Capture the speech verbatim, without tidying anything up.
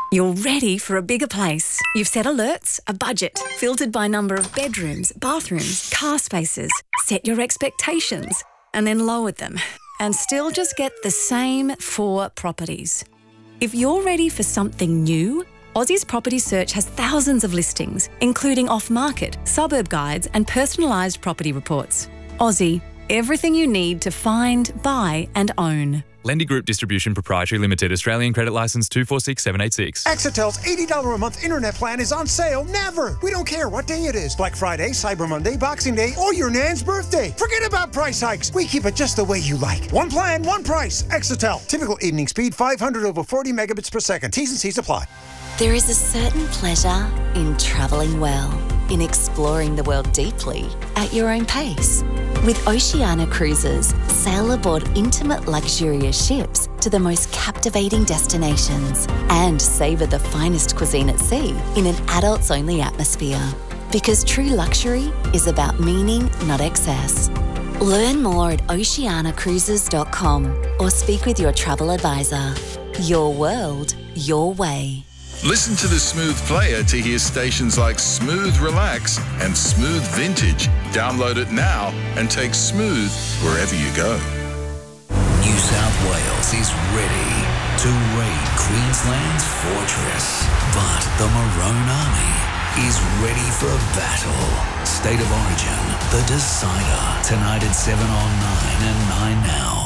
You're ready for a bigger place. You've set alerts, a budget, filtered by number of bedrooms, bathrooms, car spaces, set your expectations, and then lowered them, and still just get the same four properties. If you're ready for something new, Aussie's Property Search has thousands of listings, including off-market, suburb guides, and personalised property reports. Aussie, everything you need to find, buy, and own. Lendy Group Distribution Proprietary Limited, Australian Credit Licence two four six seven eight six. Exetel's eighty dollars a month internet plan is on sale never. We don't care what day it is. Black Friday, Cyber Monday, Boxing Day, or your nan's birthday. Forget about price hikes. We keep it just the way you like. One plan, one price. Exetel. Typical evening speed, five hundred over forty megabits per second. T's and C's apply. There is a certain pleasure in travelling well, in exploring the world deeply at your own pace. With Oceania Cruises, sail aboard intimate luxurious ships to the most captivating destinations and savour the finest cuisine at sea in an adults-only atmosphere. Because true luxury is about meaning, not excess. Learn more at oceania cruises dot com or speak with your travel advisor. Your world, your way. Listen to the Smooth Player to hear stations like Smooth Relax and Smooth Vintage. Download it now and take Smooth wherever you go. New South Wales is ready to raid Queensland's fortress, but the Maroon Army is ready for battle. State of Origin, the decider, tonight at seven on nine and nine now.